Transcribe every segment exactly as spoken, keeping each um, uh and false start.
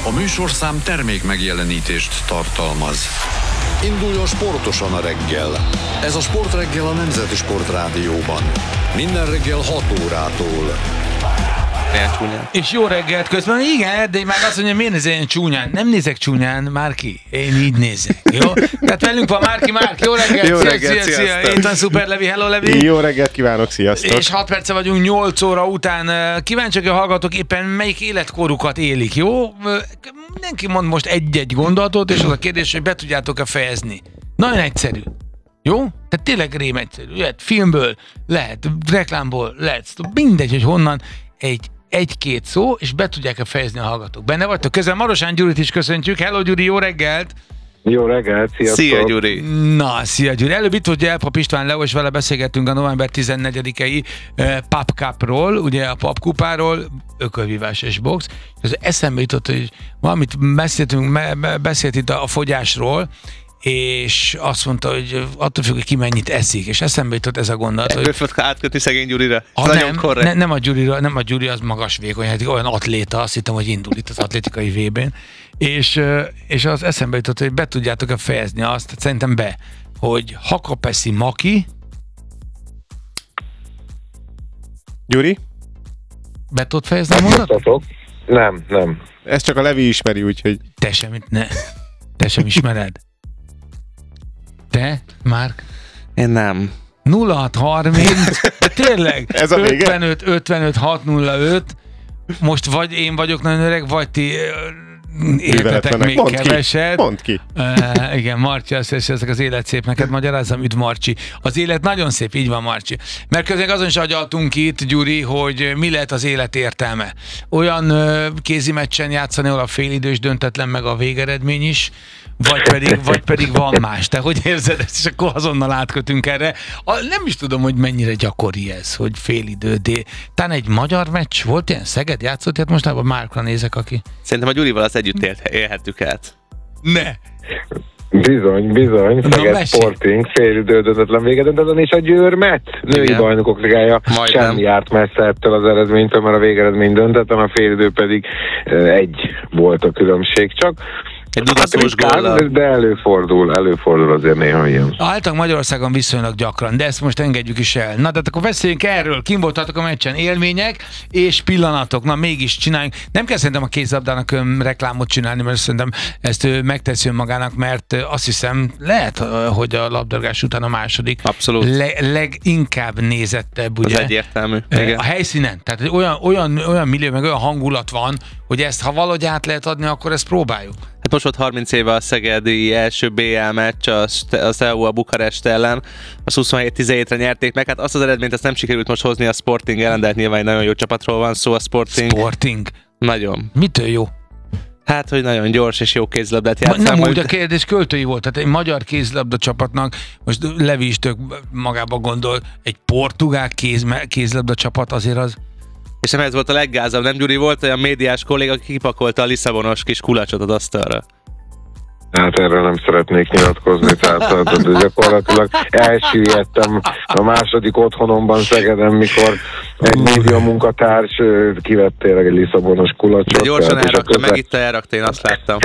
A műsorszám termék megjelenítést tartalmaz. Induljon sportosan a reggel. Ez a Sportreggel a Nemzeti Sportrádióban. Minden reggel hat órától. És jó reggelt közben, igen, de már azt mondja, miért nézel ilyen csúnyán? Nem nézek csúnyán, Márki, én így nézek, jó? Tehát velünk van Márki, Márki, jó reggelt, jó szia, reggelt, szia, szia, én van Szuper Levi, hello Levi. Jó reggelt kívánok, sziasztok. És hat perce vagyunk nyolc óra után. Kíváncsiak, hogy a hallgatók éppen melyik életkorukat élik, jó? Mindenki mond most egy-egy gondolatot, és az a kérdés, hogy be tudjátok-e fejezni. Nagyon egyszerű. Jó? Tehát tényleg rém egyszerű. Lehet filmből, lehet reklámból, lehet mindegy, hogy honnan egy egy-két szó, és be tudják-e fejezni a hallgatók. Benne vagytok? Közel Marosán Gyurit is köszöntjük. Hello Gyuri, jó reggelt! Jó reggelt, sziasztok! Szia Gyuri! Na, szia Gyuri! Előbb itt volt Elpap István Leo, és vele beszélgettünk a november tizennegyedikei uh, Pub Cupról, ugye a Pub kupáról, ökölvívás és box, és az eszembe jutott, hogy valamit beszéltünk, me, beszélt itt a, a fogyásról, és azt mondta, hogy attól függ, hogy ki mennyit eszik, és eszembe jutott ez a gondolat, Ebből hogy... fogod átkötni szegény Gyurira? A, nagyon nem, korrekt. Ne, nem, a Gyurira, nem a Gyuri, az magas vékony, hát olyan atléta, azt hittem, hogy indul itt az atlétikai vé bén, és, és az eszembe jutott, hogy be tudjátok-e fejezni azt, szerintem be, hogy Hakapeszi Maki. Gyuri? Be tudod fejezni a mondatot? Nem, nem. Ezt csak a Levi ismeri, úgyhogy... Te sem, ne. Te sem ismered. Te, Márk? Én nem. nulla hat harminc, de tényleg, Ez a vége? ötvenöt ötvenöt hat nulla öt, most vagy én vagyok nagyon öreg, vagy ti értetek még Mondd keveset. Ki. Mondd ki. Uh, igen, Marci, azt hiszem, ezek az élet szép, neked magyarázzam, üdv Marci. Az élet nagyon szép, így van Marci. Mert közben azon is agyaltunk itt, Gyuri, hogy mi lehet az élet értelme. Olyan uh, kézi meccsen játszani, ahol a félidős döntetlen meg a végeredmény is, vagy pedig, vagy pedig van más. Te hogy érzed ezt? És akkor azonnal átkötünk erre. A, nem is tudom, hogy mennyire gyakori ez, hogy félidő, de talán egy magyar meccs volt ilyen, Szeged játszott, hát mostában Márkra nézek, aki... Szerintem a Gyurival az együtt élt, élhettük át. Ne! Bizony, bizony. Szeged Sporting, félidő döntetlen végedöntetlen, és a Győrmet női Igen. bajnokok ligája sem járt messze ettől az eredménytől, mert a végeredmény döntetlen, a félidő pedig egy volt a különbség csak. Egy dudaszós hát, góllal. de előfordul, előfordul azért néha ilyen. Általában Magyarországon viszonylag gyakran, de ezt most engedjük is el. Na, de akkor beszéljünk erről. Kim voltatok a meccsen, élmények és pillanatok. Na, mégis csináljunk. Nem kell szerintem a kézlabdának öm, reklámot csinálni, mert szerintem ezt ő megteszi önmagának, mert azt hiszem lehet, hogy a labdarúgás után a második. Abszolút. Le, leginkább nézettebb, ugye? Az egyértelmű. Igen. A helyszínen. Tehát olyan, olyan, olyan millió, meg olyan hangulat van, hogy ezt, ha valahogy át lehet adni, akkor ezt próbáljuk. Hát most volt harminc éve a szegedi első bé el meccs a, a Steaua Bukarest ellen, az huszonhét tizenhétre nyerték meg, hát azt az eredményt azt nem sikerült most hozni a Sporting ellen, de hát nyilván egy nagyon jó csapatról van szó a Sporting. Sporting? Nagyon. Mitől jó? Hát, hogy nagyon gyors és jó kézlabdát játszál. Nem majd... úgy, a kérdés költői volt. Tehát egy magyar kézlabda csapatnak, most Levi is tök magába gondol, egy portugál kéz, kézlabda csapat azért az... És nem ez volt a leggázabb, nem Gyuri? Volt olyan médiás kolléga, aki kipakolta a lisszabonos kis kulacsot az asztalra. Hát erről nem szeretnék nyilatkozni, tehát, tehát gyakorlatilag elsüllyedtem a második otthonomban Szegeden, mikor egy média munkatárs kivett tényleg egy lisszabonos kulacsot. De gyorsan elrakta, közel... meg itt elrakta, én azt láttam.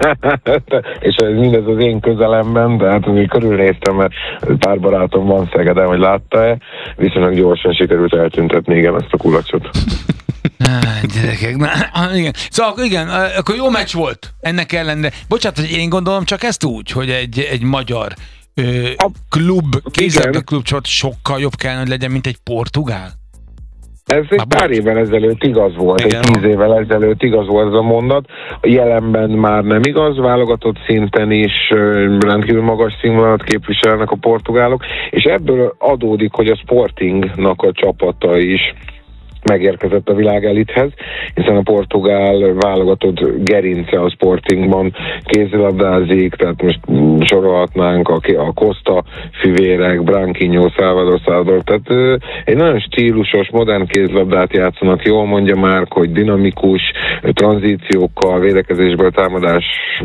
És mindez az én közelemben, de hát még körülnéztem, mert pár barátom van Szegeden, hogy látta-e, viszonylag gyorsan sikerült eltüntetni, igen, ezt a kulacsot. Ah, gyerekek, na, igen. Szóval igen, akkor jó meccs volt ennek ellenére. Bocsánat, hogy én gondolom csak ezt úgy, hogy egy, egy magyar ö, klub, kézlabda klubcsoport sokkal jobb kellene, hogy legyen, mint egy portugál. Ez egy pár évvel ezelőtt igaz volt, igen. Egy tíz évvel ezelőtt igaz volt ez a mondat. A jelenben már nem igaz, válogatott szinten is rendkívül magas színvonalat képviselnek a portugálok, és ebből adódik, hogy a Sportingnak a csapata is megérkezett a világelithez, hiszen a portugál válogatott gerince a Sportingban kézilabdázik, tehát most sorolhatnánk a, a Costa fivérek, Branquinho, Salvador Salvador, tehát egy nagyon stílusos, modern kézilabdát játszanak, jól mondja már, hogy dinamikus tranzíciókkal, védekezésből támadás